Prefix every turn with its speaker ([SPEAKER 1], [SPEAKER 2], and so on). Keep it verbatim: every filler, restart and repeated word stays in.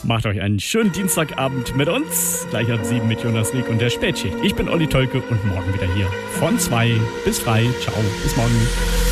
[SPEAKER 1] Macht euch einen schönen Dienstagabend mit uns. Gleich ab sieben mit Jonas Rieck und der Spätschicht. Ich bin Olli Tölke und morgen wieder hier von zwei bis drei. Ciao, bis morgen.